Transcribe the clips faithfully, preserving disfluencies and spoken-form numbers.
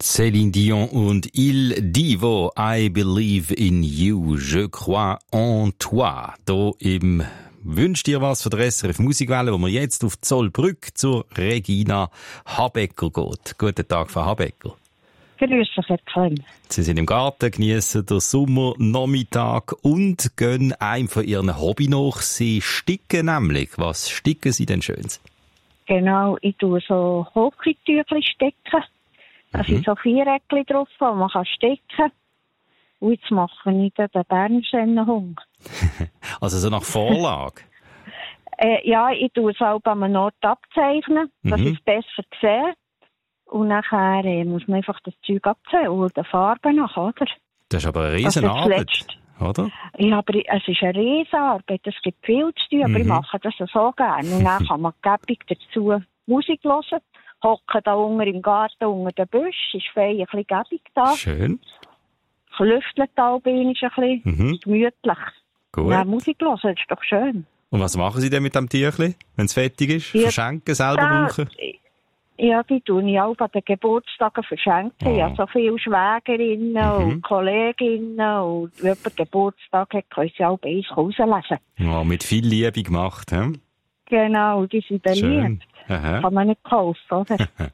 Céline Dion und Il Divo, I Believe in You, Je Crois en Toi. Hier im «Wünsch dir was» von der S R F Musikwelle, wo wir jetzt auf Zollbrück zur Regina Habecker geht. Guten Tag, Frau Habecker. Grüß dich, Herr Klemm. Sie sind im Garten, geniessen den Sommernachmittag und gehen einem von Ihren Hobby nach. Sie sticken nämlich. Was sticken Sie denn Schönes? Genau, ich tue so Hochkleidtüchli stecken. Da sind so Viereckchen drauf, wo man kann stecken. Und jetzt mache ich den Berner Sennenhund. Also so nach Vorlage? äh, ja, ich tue es auch an einem Ort abzeichnen, dass Mhm. ich es besser sehe. Und nachher äh, muss man einfach das Zeug abzeichnen und die Farbe nach, oder? Das ist aber eine Also das Riesenarbeit, Letzte. oder? Ja, aber ich- es ist eine Riesenarbeit, es gibt viel zu tun, aber Mhm. ich mache das so gerne. Und dann kann man gäbig dazu Musik hören, hocken da unten im Garten unter den Büsch, ist fein, ein bisschen gäbig da, Schön. lüftelt da oben ein bisschen, Mhm. gemütlich. Gut. Ja, Musik hören, das ist doch schön. Und was machen Sie denn mit dem Tierchen, wenn es fertig ist? Ja, Verschenken, selber Da, brauchen? ja, die tun ich auch bei den Geburtstagen verschenken. Oh. Ich habe so viele Schwägerinnen Mhm. und Kolleginnen und wenn jemand Geburtstag hat, können sie auch bei uns rauslesen. Ja, mit viel Liebe gemacht, hä? Genau, die sind Schön. beliebt. Aha. Kann man nicht kaufen, oder?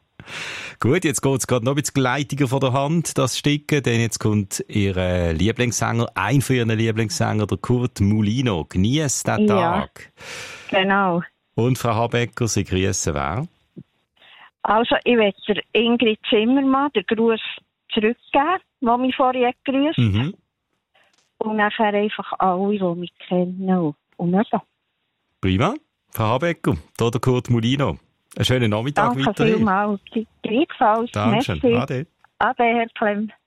Gut, jetzt geht es gerade noch ein bisschen gleitiger von der Hand, das Sticken, denn jetzt kommt Ihr äh, Lieblingssänger, ein von Ihren Lieblingssänger, der Kurt Mulino. Genießt den Ja. Tag. Genau. Und Frau Habecker, Sie grüßen wer? Also, ich will der Ingrid Zimmermann den Gruß zurückgeben, der mich vorher gegrüßt. Mhm. Und nachher einfach alle, die mich kennen und- und mögen. Prima. Frau Habecker, hier der Kurt Mulino. Einen schönen Nachmittag Danke weiterhin. vielmals. Gleichfalls. Dankeschön. Merci. Ade. Ade, Herr Klemm.